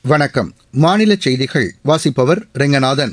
வணக்கம். மாநில செய்திகள் வாசிப்பவர் ரெங்கநாதன்.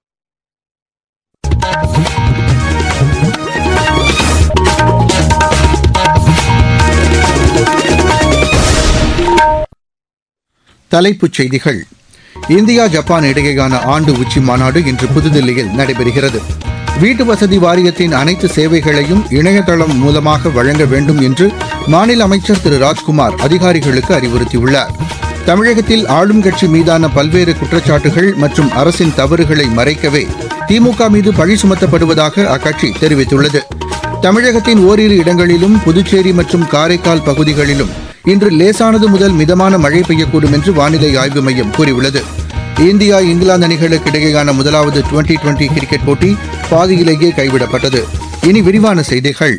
தலைப்புச் செய்திகள். இந்தியா ஜப்பான் இடையேயான ஆண்டு உச்சி மாநாடு இன்று புதுதில்லியில் நடைபெறுகிறது. வீட்டு வசதி வாரியத்தின் அனைத்து சேவைகளையும் இணையதளம் மூலமாக வழங்க வேண்டும் என்று மாநில அமைச்சர் திரு ராஜ்குமார் அதிகாரிகளுக்கு அறிவுறுத்தியுள்ளார். தமிழகத்தில் ஆளும் கட்சி மீதான பல்வேறு குற்றச்சாட்டுகள் மற்றும் அரசின் தவறுகளை மறைக்கவே திமுக மீது பழி சுமத்தப்படுவதாக அக்கட்சி தெரிவித்துள்ளது. தமிழகத்தின் ஓரிரு இடங்களிலும் புதுச்சேரி மற்றும் காரைக்கால் பகுதிகளிலும் இன்று லேசானது முதல் மிதமான மழை பெய்யக்கூடும் என்று வானிலை ஆய்வு மையம் கூறியுள்ளது. இந்தியா இங்கிலாந்து அணிகளுக்கு இடையேயான முதலாவது டுவெண்டி கிரிக்கெட் போட்டி பாதியிலேயே கைவிடப்பட்டது. இனி விரிவான செய்திகள்.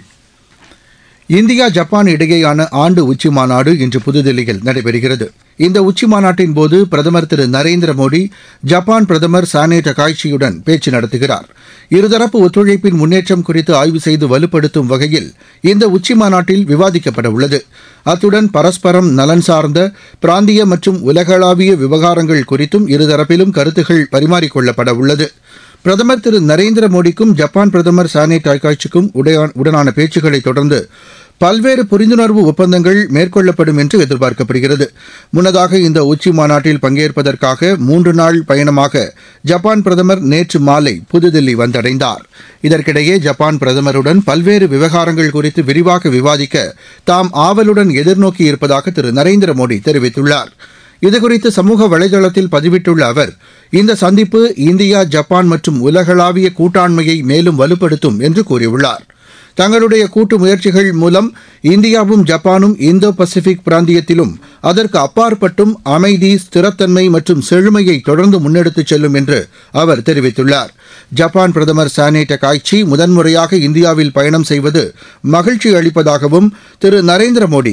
இந்தியா ஜப்பான் இடையேயான ஆண்டு உச்சி மாநாடு இன்று புதுதில்லியில் நடைபெறுகிறது. இந்த உச்சி மாநாட்டின் போது பிரதமர் திரு நரேந்திர மோடி ஜப்பான் பிரதமர் சானே டகாய்ச்சியுடன் பேச்சு நடத்துகிறார். இருதரப்பு ஒத்துழைப்பின் முன்னேற்றம் குறித்து ஆய்வு செய்து வலுப்படுத்தும் வகையில் இந்த உச்சி மாநாட்டில் விவாதிக்கப்பட உள்ளது. அத்துடன் பரஸ்பரம் நலன் சார்ந்த பிராந்திய மற்றும் உலகளாவிய விவகாரங்கள் குறித்தும் இருதரப்பிலும் கருத்துகள் பரிமாறிக்கொள்ளப்பட உள்ளது. பிரதமர் திரு நரேந்திர மோடிக்கும் ஜப்பான் பிரதமர் சானே டாய்காய்ச்சிக்கும் உடனான பேச்சுக்களை தொடர்ந்து பல்வேறு புரிந்துணர்வு ஒப்பந்தங்கள் மேற்கொள்ளப்படும் என்று எதிர்பார்க்கப்படுகிறது. முன்னதாக இந்த உச்சி மாநாட்டில் பங்கேற்பதற்காக 3 நாள் பயணமாக ஜப்பான் பிரதமர் நேற்று மாலை புதுதில்லி வந்தடைந்தார். இதற்கிடையே ஜப்பான் பிரதமருடன் பல்வேறு விவகாரங்கள் குறித்து விரிவாக விவாதிக்க தாம் ஆவலுடன் எதிர்நோக்கியிருப்பதாக திரு நரேந்திர மோடி தெரிவித்துள்ளார். இதுகுறித்து சமூக வலைதளத்தில் பதிவிட்டுள்ள அவர், இந்த சந்திப்பு இந்தியா ஜப்பான் மற்றும் உலகளாவிய கூட்டாண்மையை மேலும் வலுப்படுத்தும் என்று கூறியுள்ளார். தங்களுடைய கூட்டு முயற்சிகள் மூலம் இந்தியாவும் ஜப்பானும் இந்தோ பசிபிக் பிராந்தியத்திலும் அதற்கு அப்பாற்பட்டும் அமைதி, ஸ்திரத்தன்மை மற்றும் செழுமையை தொடர்ந்து முன்னெடுத்துச் செல்லும் என்று அவர் தெரிவித்துள்ளார். ஜப்பான் பிரதமர் சானே டகாய்ச்சி முதன்முறையாக இந்தியாவில் பயணம் செய்வது மகிழ்ச்சி அளிப்பதாகவும் திரு நரேந்திர மோடி